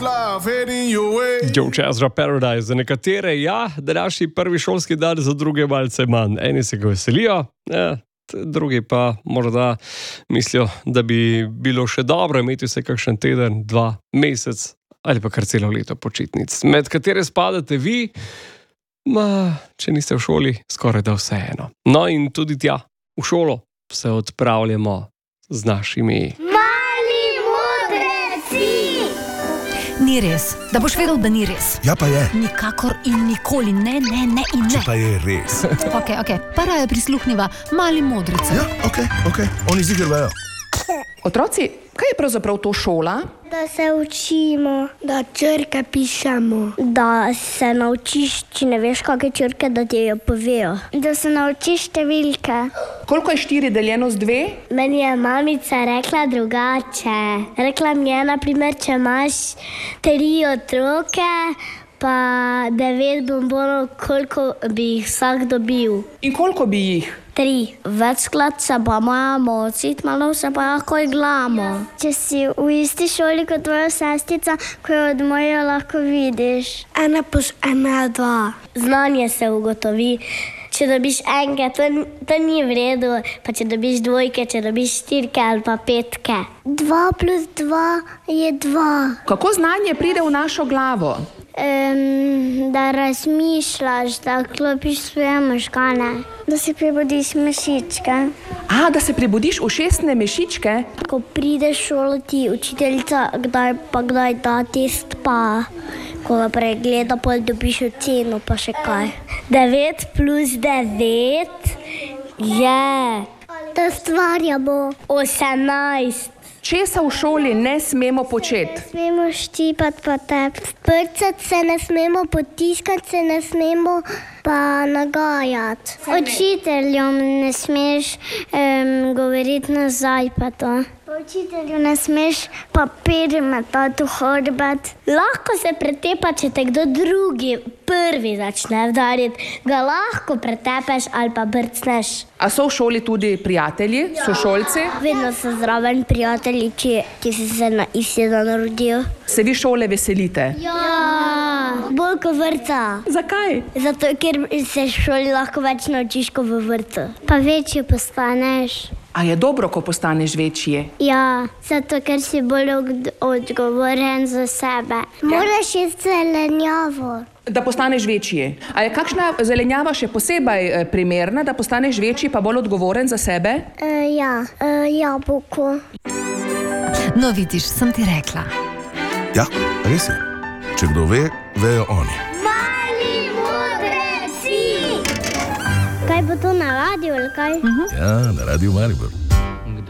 George Ezra Paradise. Za nekatere, ja, današnji prvi šolski dan, za druge malce manj. Eni se ga veselijo, drugi pa morda mislijo, da bi bilo še dobro imeti vse kakšen teden, 2 mesec ali pa kar celo leto počitnic. Med katere spadate vi? Če niste v šoli, skoraj da vseeno. No in tudi tja, v šolo se odpravljamo z našimi... Mali modreci! Ni res. Da boš vedel, da ni res. Ja, pa je. Nikakor in nikoli. Ne in ne. Če pa je res. Ok. Para je prisluhniva Mali modrice. Ja, ok. Oni ziger vejo. Otroci, kaj je pravzaprav to šola? Da se učimo, da črke pišemo, da se naučiš, če ne veš, kakšne črke, da ti jo povejo. Da se naučiš številke. Koliko je 4 deljeno z 2? Meni je mamica rekla drugače. Rekla mi je, na primer, če imaš 3 otroke, pa 9 bombonov, koliko bi jih vsak dobil. In koliko bi jih? 3. Večkrat se pa moramo učiti, malo se pa lahko igramo. Če si v isti šoli kot tvoja sestica, ko jo od moje lahko vidiš. 1 plus 1 je 2. Znanje se ugotovi. Če dobiš enke, to ni v redu. Pa če dobiš 2, če dobiš 4 ali pa 5. 2 plus 2 je 2. Kako znanje pride v našo glavo? Da razmišljaš, da klopiš svoje možgane. Da si prebudiš mišičke. Da se prebudiš ušesne mišičke? Ko prideš v šolo, ti učiteljica kdaj da test, pa ko ga pregleda, pol dobiš oceno, pa še kaj. 9 plus 9 je... Da stvarjamo 18. Česa v šoli ne smemo početi? Ne smemo štipati pa tepsti. Prcati se ne smemo, potiskati se ne smemo, pa nagajati. Učiteljem ne smeš govoriti nazaj pa to. Učitelju ne smeš papir metati v hrbet. Lahko se pretepa, če te kdo drugi prvi začne udariti. Ga lahko pretepeš ali pa brcneš. A so v šoli tudi prijatelji, sošolci? Vedno so zraven prijatelji, ki si se na isti dan rodil. Se vi šole veselite? Ja, bolj kot vrtca. Zakaj? Zato, ker se v šoli lahko več naučiš kot v vrtcu. Pa večji postaneš. A je dobro, ko postaneš večji? Ja, zato ker si bolj odgovoren za sebe. Moraš jesti zelenjavo. Da postaneš večji. A je kakšna zelenjava še posebej primerna, da postaneš večji pa bolj odgovoren za sebe? Jabolko. No, vidiš, sem ti rekla. Ja, res je. Če kdo ve, vejo oni. Mali modreci! Kaj bo to na radiju ali kaj? Ja, na radiju Maribor.